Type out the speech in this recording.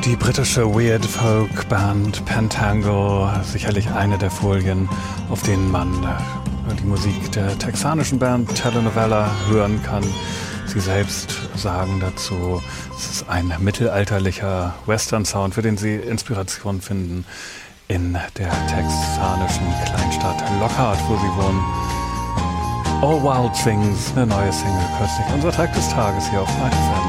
Die britische Weird Folk Band Pentangle, sicherlich eine der Folien, auf denen man die Musik der texanischen Band Telenovela hören kann. Sie selbst sagen dazu, es ist ein mittelalterlicher Western-Sound, für den sie Inspiration finden in der texanischen Kleinstadt Lockhart, wo sie wohnen. All Wild Things, eine neue Single, kürzlich unser Track des Tages hier auf 9FM.